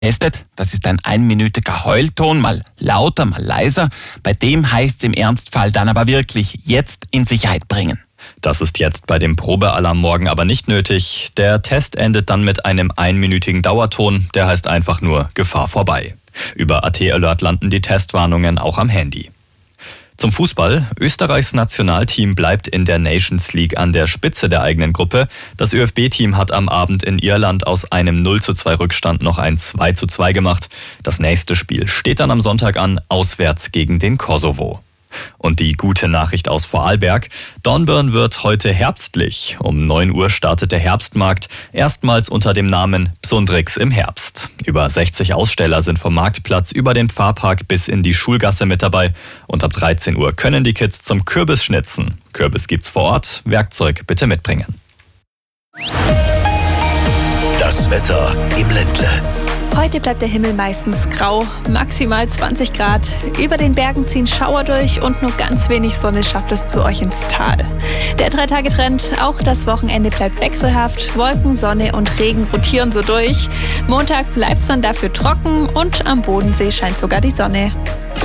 Testet, das ist ein einminütiger Heulton, mal lauter, mal leiser. Bei dem heißt es im Ernstfall dann aber wirklich jetzt in Sicherheit bringen. Das ist jetzt bei dem Probealarm morgen aber nicht nötig. Der Test endet dann mit einem einminütigen Dauerton, der heißt einfach nur Gefahr vorbei. Über AT Alert landen die Testwarnungen auch am Handy. Zum Fußball. Österreichs Nationalteam bleibt in der Nations League an der Spitze der eigenen Gruppe. Das ÖFB-Team hat am Abend in Irland aus einem 0:2 Rückstand noch ein 2:2 gemacht. Das nächste Spiel steht dann am Sonntag an, auswärts gegen den Kosovo. Und die gute Nachricht aus Vorarlberg. Dornbirn wird heute herbstlich. Um 9 Uhr startet der Herbstmarkt, erstmals unter dem Namen Psundrix im Herbst. Über 60 Aussteller sind vom Marktplatz über den Pfarrpark bis in die Schulgasse mit dabei. Und ab 13 Uhr können die Kids zum Kürbis schnitzen. Kürbis gibt's vor Ort, Werkzeug bitte mitbringen. Das Wetter im Ländle. Heute bleibt der Himmel meistens grau, maximal 20 Grad. Über den Bergen ziehen Schauer durch und nur ganz wenig Sonne schafft es zu euch ins Tal. Der 3-Tage-Trend, auch das Wochenende bleibt wechselhaft. Wolken, Sonne und Regen rotieren so durch. Montag bleibt es dann dafür trocken und am Bodensee scheint sogar die Sonne.